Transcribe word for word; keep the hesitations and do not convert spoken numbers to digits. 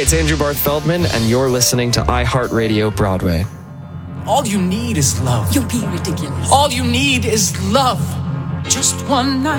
it's Andrew Barth Feldman, and you're listening to iHeartRadio Broadway. All you need is love. You're being ridiculous. All you need is love. Just one night.